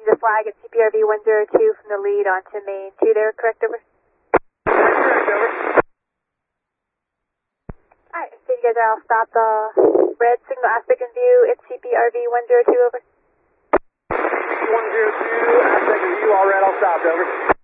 the flag at CPRV 102 from the lead onto main 2 there, correct, over? Correct, over. Alright, so you guys are all stop red signal aspect in view at CPRV 102, over. 102, aspect of view, all red, all stopped, over.